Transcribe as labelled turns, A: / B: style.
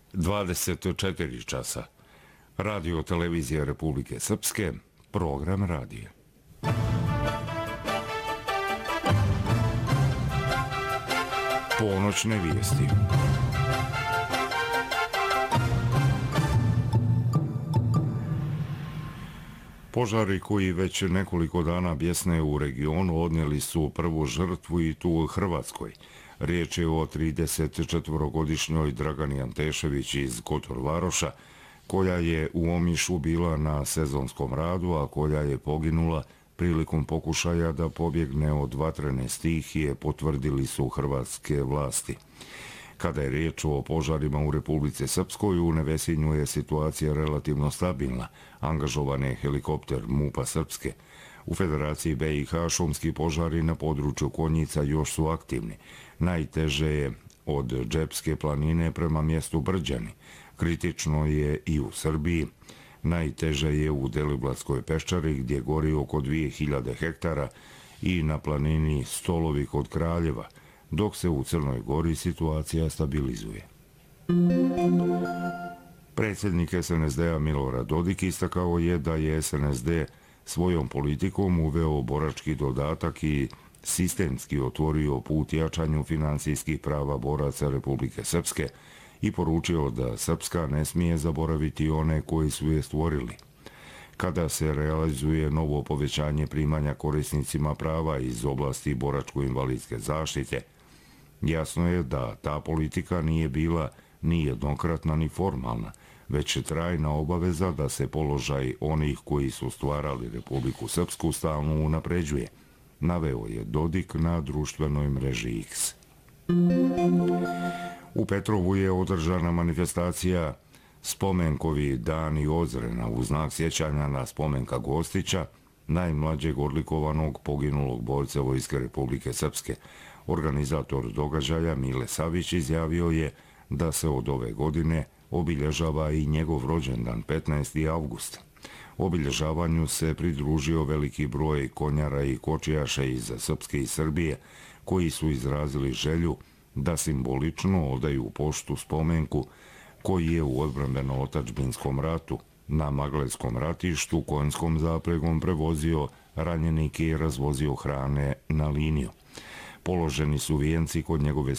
A: 24 časa. Radio televizija Republike Srpske, program radija. Ponoćne vijesti. Požari koji već nekoliko dana bjesne u regionu odnijeli su prvu žrtvu i tu u Hrvatskoj. Riječ je o 34-godišnjoj Dragani Antešević iz Kotor-Varoša, koja je u Omišu bila na sezonskom radu, a koja je poginula prilikom pokušaja da pobjegne od vatrene stihije, potvrdili su hrvatske vlasti. Kada je riječ o požarima u Republici Srpskoj, u Nevesinju je situacija relativno stabilna. Angažovan je helikopter MUP-a Srpske. U Federaciji BiH šumski požari na području Konjica još su aktivni. Najteže je od Džepske planine prema mjestu Brđani. Kritično je i u Srbiji. Najteže je u Deliblatskoj peščari gdje gori oko 2000 hektara i na planini Stolovi kod Kraljeva, dok se u Crnoj Gori situacija stabilizuje. Predsjednik SNSD-a Milorad Dodik istakao je da je SNSD svojom politikom uveo borački dodatak i sistemski otvorio put jačanju financijskih prava boraca Republike Srpske i poručio da Srpska ne smije zaboraviti one koji su je stvorili. Kada se realizuje novo povećanje primanja korisnicima prava iz oblasti boračko-invalidske zaštite, jasno je da ta politika nije bila ni jednokratna ni formalna, već trajna obaveza da se položaj onih koji su stvarali Republiku Srpsku stalno unapređuje, naveo je Dodik na društvenoj mreži X. U Petrovu je održana manifestacija Spomenkovi dani Ozrena u znak sjećanja na Spomenka Gostića, najmlađeg odlikovanog poginulog borca Vojske Republike Srpske. Organizator događaja Mile Savić izjavio je da se od ove godine obilježava i njegov rođendan 15. avgust. Obilježavanju se pridružio veliki broj konjara i kočijaša iz Srpske i Srbije koji su izrazili želju da simbolično odaju poštu spomenku koji je u odbrambeno-otačbinskom ratu na Magleskom ratištu konjskom zapregom prevozio ranjenike i razvozio hrane na liniju. Položeni su vijenci kod njegove